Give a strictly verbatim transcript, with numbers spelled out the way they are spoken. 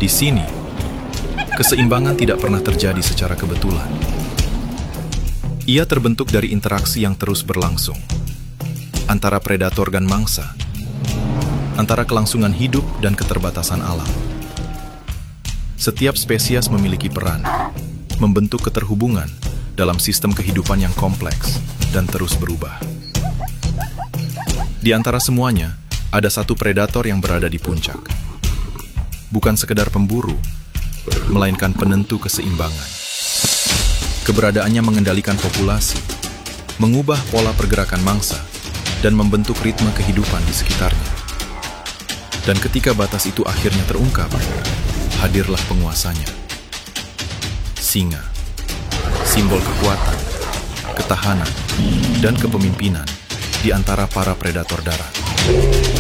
Di sini, keseimbangan tidak pernah terjadi secara kebetulan. Ia terbentuk dari interaksi yang terus berlangsung antara predator dan mangsa, antara kelangsungan hidup dan keterbatasan alam. Setiap spesies memiliki peran, membentuk keterhubungan dalam sistem kehidupan yang kompleks dan terus berubah. Di antara semuanya, ada satu predator yang berada di puncak. Bukan sekedar pemburu, melainkan penentu keseimbangan. Keberadaannya mengendalikan populasi, mengubah pola pergerakan mangsa, dan membentuk ritme kehidupan di sekitarnya. Dan ketika batas itu akhirnya terungkap, hadirlah penguasanya. Singa, simbol kekuatan, ketahanan, dan kepemimpinan di antara para predator darat.